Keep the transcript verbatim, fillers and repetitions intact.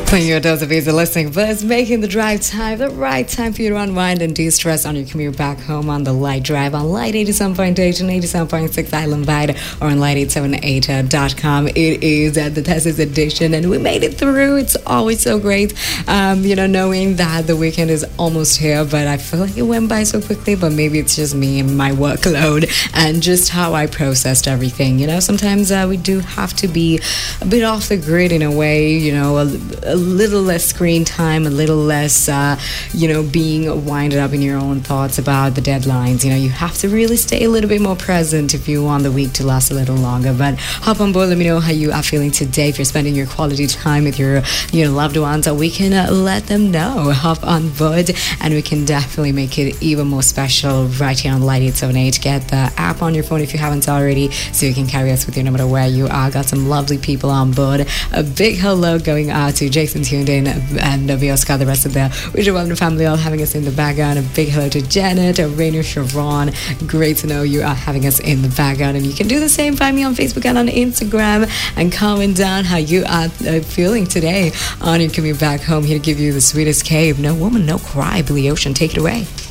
Playing your dose of easy listening, but it's making the drive time the right time for you to unwind and de-stress on your commute back home on the Light Drive on Light eighty-seven point eight and eighty-seven point six Island Wide or on light eight seven eight dot com. It is uh, the Thesis edition and we made it through. It's always so great, um, you know, knowing that the weekend is almost here, but I feel like it went by so quickly, but maybe it's just me and my workload and just how I processed everything. You know, sometimes uh, we do have to be a bit off the grid in a way, you know, a, a little less screen time, a little less, uh, you know, being winded up in your own thoughts about the deadlines. You know, you have to really stay a little bit more present if you want the week to last a little longer. But hop on board, let me know how you are feeling today. If you're spending your quality time with your, you know, loved ones, we can uh, let them know. Hop on board and we can definitely make it even more special right here on Light eight seven eight. Get the app on your phone if you haven't already, so you can carry us with you no matter where you are. Got some lovely people on board. A big hello going out to Jason tuned in and Vioska, the rest of the Richard Wellman family all having us in the background. A big hello to Janet, Rainer, Sharon. Great to know you are having us in the background, and you can do the same. Find me on Facebook and on Instagram and comment down how you are uh, feeling today on your commute back home. Here to give you the sweetest cave. No woman, no cry. Billy Ocean, take it away.